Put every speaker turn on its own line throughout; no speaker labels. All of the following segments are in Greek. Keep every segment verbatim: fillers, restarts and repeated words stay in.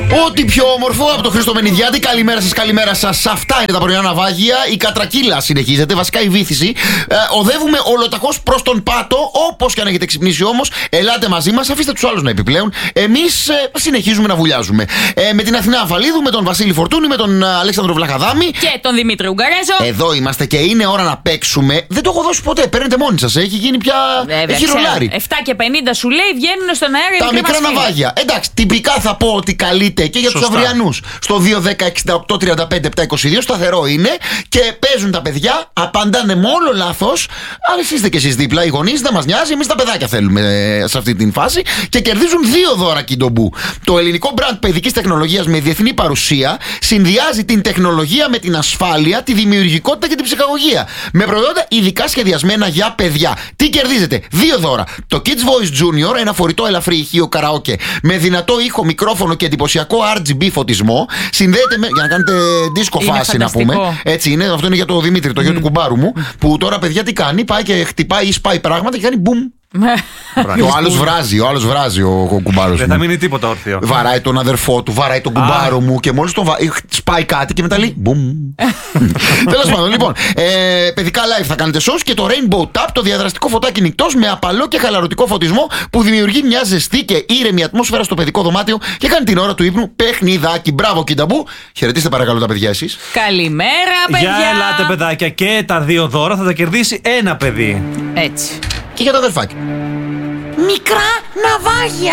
Ό,τι πιο όμορφο από το Χρήστο Μενιδιάτη. Καλημέρα σας, καλημέρα σας. Αυτά είναι τα πρωινά ναυάγια. Η κατρακύλα συνεχίζεται, βασικά η βύθιση. Ε, οδεύουμε ολοταχώς προς τον πάτο. Όπως και αν έχετε ξυπνήσει όμως, ελάτε μαζί μας, αφήστε τους άλλους να επιπλέουν. Εμείς ε, συνεχίζουμε να βουλιάζουμε. Ε, με την Αθηνά Αφαλίδου, με τον Βασίλη Φορτούνη, με τον ε, Αλέξανδρο Βλαχαδάμη.
Και τον Δημήτρη Ουγγαρέζο.
Εδώ είμαστε και είναι ώρα να παίξουμε. Δεν το έχω δώσει ποτέ. Παίρνετε μόνοι σας. Έχει γίνει πια.
Βέβαια,
έχει ρολάρει.
επτά και πενήντα σου λέει βγαίνουν στον αέρα.
Τα μικρά ναυάγια. Εντάξει, τυπικά θα πω ότι καλείται και για τους αυριανούς. Στο δύο δέκα εξήντα οκτώ τριάντα πέντε επτακόσια είκοσι δύο σταθερό είναι και παίζουν τα παιδιά, απαντάνε με όλο λάθος. Αλλά είστε κι εσείς δίπλα, οι γονείς δεν μας νοιάζει, εμείς τα παιδάκια θέλουμε ε, σε αυτή την φάση και κερδίζουν δύο δώρα Kindo Boo. Το ελληνικό μπραντ παιδικής τεχνολογίας με διεθνή παρουσία συνδυάζει την τεχνολογία με την ασφάλεια, τη δημιουργικότητα και την ψυχαγωγία. Με προϊόντα ειδικά σχεδιασμένα για παιδιά. Τι κερδίζετε? Δύο δώρα. Το Kids Voice Junior, ένα φορητό ελαφρύ ηχείο καραόκε με δυνατό ήχο, μικρόφωνο και εντυπωσιακό αρ τζι μπι φωτισμό. Συνδέεται με, για να κάνετε δίσκο φάση να πούμε. Έτσι είναι, αυτό είναι για το Δημήτρη, το γιο mm. του κουμπάρου μου. Που τώρα παιδιά τι κάνει? Πάει και χτυπάει ή σπάει πράγματα και κάνει μπουμ. Ο άλλος βράζει, ο άλλος βράζει ο, ο κουμπάρος μου.
Δεν θα μείνει τίποτα όρθιο.
Βαράει τον αδερφό του, βαράει τον κουμπάρο μου και μόλις τον βα... σπάει κάτι και μετά λέει μπουμ. Τέλος πάντων, λοιπόν, ε, παιδικά live θα κάνετε shows και το Rainbow Tap, το διαδραστικό φωτάκι νυχτός με απαλό και χαλαρωτικό φωτισμό που δημιουργεί μια ζεστή και ήρεμη ατμόσφαιρα στο παιδικό δωμάτιο και κάνει την ώρα του ύπνου παιχνιδάκι. Μπράβο Kindo Boo. Χαιρετίστε παρακαλώ τα παιδιά εσείς.
Καλημέρα παιδιά.
Για ελάτε παιδάκια, και τα δύο δώρα θα τα κερδίσει ένα παιδί.
Έτσι.
Και για το αδερφάκι. Μικρά ναυάγια.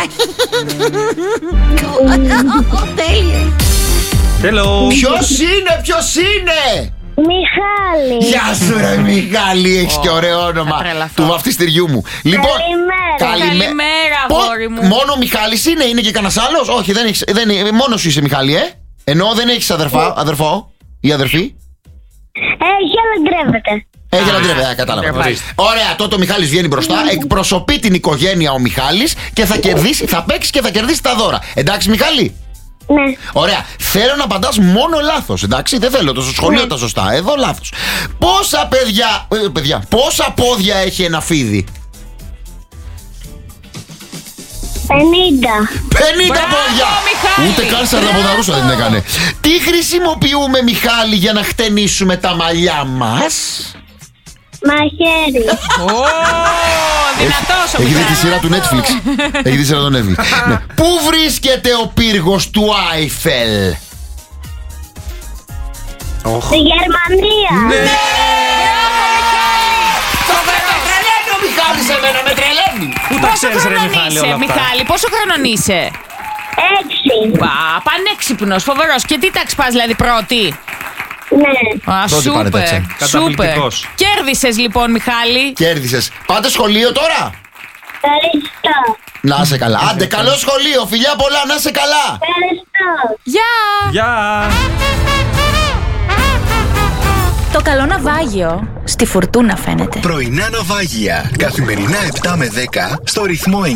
Hello.
Ποιος είναι, ποιος είναι?
Μιχάλη.
Γεια σου ρε Μιχάλη, έχεις και ωραίο όνομα του βαφτιστηριού μου. Λοιπόν,
Καλημέρα.
Καλημέρα αγόρι μου.
Μόνο ο Μιχάλης είναι, είναι και κανένας άλλος? Όχι, δεν έχεις, δεν, μόνος σου είσαι Μιχάλη, ε? Ενώ δεν έχεις αδερφά, αδερφό ή αδερφή?
Έχει, αλλά ντρέπεται.
Έχει αλλά ντρέπεται, κατάλαβα. Ωραία, τότε ο Μιχάλης βγαίνει μπροστά, εκπροσωπεί την οικογένεια ο Μιχάλης και θα κερδίσει, θα παίξει και θα κερδίσει τα δώρα. Εντάξει Μιχάλη?
Ναι.
Ωραία, θέλω να απαντάς μόνο λάθος, εντάξει, δεν θέλω το σχολείο
ναι.
τα σωστά, εδώ λάθος. Πόσα παιδιά, ε, παιδιά, πόσα πόδια έχει ένα φίδι?
Πενήντα.
πενήντα
Μπράβο,
πόδια!
Μιχάλη.
Ούτε καν σαρδαποδαρούσα δεν έκανε. Τι χρησιμοποιούμε Μιχάλη για να χτενίσουμε τα μαλλιά μας?
Μαχαίρι.
Ω, δυνατός ο
Έχει δει τη
Μιχάλης.
σειρά του Netflix. Έχει δει τη σειρά του Netflix. Ναι. Πού βρίσκεται ο πύργος του Άιφελ?
Στη Γερμανία.
Ναι! Θα με τρελαίνει ο Μιχάλης εμένα, με τρελαίνει.
Πού τα ξέρεις ρε
Χρονών
Μιχάλη
είσαι,
όλα αυτά?
Μιχάλη, πόσο χρονών είσαι?
Έξι.
Πα, πανέξυπνος, φοβερός. Και τι τάξη πας δηλαδή πρώτη?
Ναι.
Α,
Πρώτη πάνε τα
σούπερ,
εξάμη.
σούπερ.
Καταπληκτικός.
Κέρδισες λοιπόν Μιχάλη.
Κέρδισες. Πάτε σχολείο τώρα?
Ευχαριστώ.
Να είσαι καλά. Άντε, καλό σχολείο, φιλιά πολλά, να είσαι καλά.
Ευχαριστώ.
Γεια.
Γεια.
Το καλό ναυάγιο στη φουρτούνα φαίνεται.
Πρωινά ναυάγια. Καθημερινά επτά με δέκα στο ρυθμό